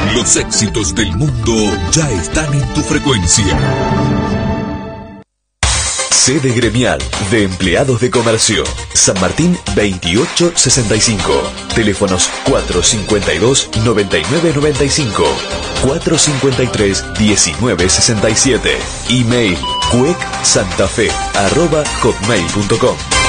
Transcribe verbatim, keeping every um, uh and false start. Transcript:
Los éxitos del mundo ya están en tu frecuencia. Sede gremial de empleados de comercio. San Martín veintiocho sesenta y cinco. Teléfonos cuatro cincuenta y dos, noventa y nueve noventa y cinco. cuatro cincuenta y tres, diecinueve sesenta y siete. Email cuec santafe arroba hotmail punto com.